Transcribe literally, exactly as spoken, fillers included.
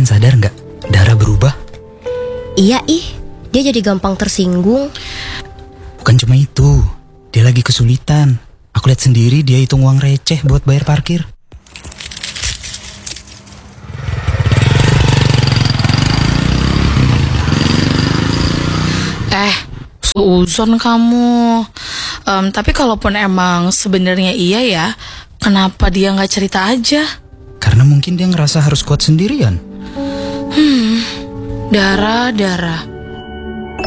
Kalian sadar nggak? Dara berubah. Iya ih, dia jadi gampang tersinggung. Bukan cuma itu, dia lagi kesulitan. Aku lihat sendiri dia hitung uang receh buat bayar parkir. Eh, suuzon kamu. Um, tapi kalaupun emang sebenarnya iya ya, kenapa dia nggak cerita aja? Karena mungkin dia ngerasa harus kuat sendirian. Hmm, Dara, Dara.